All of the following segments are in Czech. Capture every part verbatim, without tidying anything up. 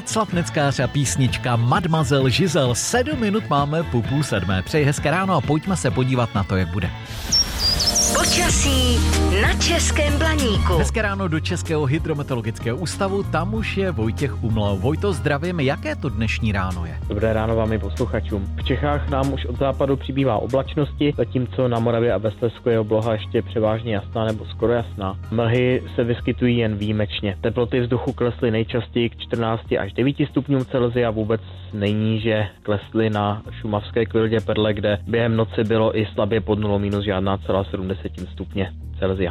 podslapnickář a písnička Mademoiselle Giselle. Sedm minut máme po půl sedmé. Přeji hezké ráno a pojďme se podívat na to, jak bude. Počasí na Českém Blaníku. Hezké ráno do Českého hydrometeorologického ústavu, tam už je Vojtěch Umlal. Vojto, zdravím, jaké to dnešní ráno je? Dobré ráno vám i posluchačům. V Čechách nám už od západu přibývá oblačnosti, zatímco na Moravě a ve Slezsku je obloha ještě převážně jasná nebo skoro jasná. Mlhy se vyskytují jen výjimečně. Teploty vzduchu klesly nejčastěji k čtrnácti až devíti stupňům Celsia, vůbec nejníže klesly na šumavské Kvildě Perle, kde během noci bylo i slabě pod nulou minus žádná celá sedm stupně Celsia.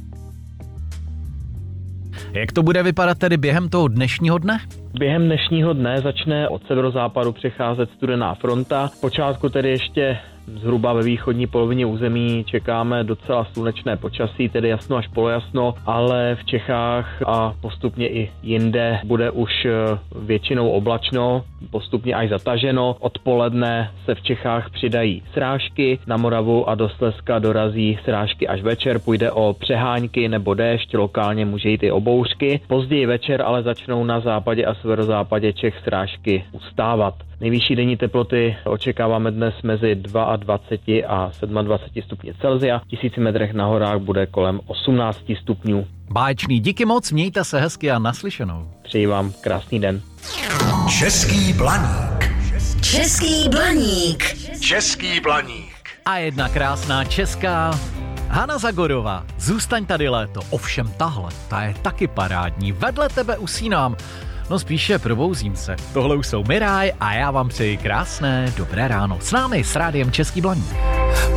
Jak to bude vypadat tedy během toho dnešního dne? Během dnešního dne začne od severozápadu přecházet studená fronta. Počátku tedy ještě zhruba ve východní polovině území čekáme docela slunečné počasí, tedy jasno až polojasno, ale v Čechách a postupně i jinde bude už většinou oblačno, postupně až zataženo. Odpoledne se v Čechách přidají srážky, na Moravu a do Slezska dorazí srážky až večer, půjde o přehánky nebo déšť, lokálně může jít i o bouřky. Později večer ale začnou na západě a severozápadě Čech srážky ustávat. Nejvyšší denní teploty očekáváme dnes mezi dvaceti dva a dvaceti sedmi stupně Celsia. V tisíci metrech na horách bude kolem osmnácti stupňů. Báječný, díky moc, mějte se hezky a naslyšenou. Přeji vám krásný den. Český Blaník. Český Blaník. Český Blaník. A jedna krásná česká Hana Zagorová. Zůstaň tady léto, ovšem tahle, ta je taky parádní. Vedle tebe usínám. No spíše probouzím se. Tohle už jsou Miraj a já vám přeji krásné dobré ráno. S námi s rádiem Český Blaník.